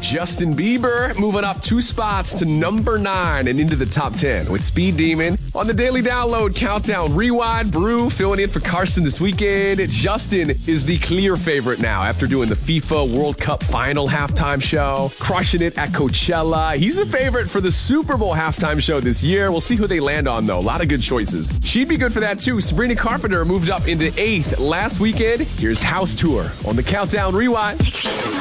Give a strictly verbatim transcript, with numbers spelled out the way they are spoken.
Justin Bieber moving up two spots to number nine and into the top ten with Speed Demon. On the Daily Download Countdown Rewind, Brew filling in for Carson this weekend. Justin is the clear favorite now after doing the FIFA World Cup final halftime show, crushing it at Coachella. He's the favorite for the Super Bowl halftime show this year. We'll see who they land on, though. A lot of good choices. She'd be good for that, too. Sabrina Carpenter moved up into eighth last weekend. Here's House Tour on the Countdown Rewind.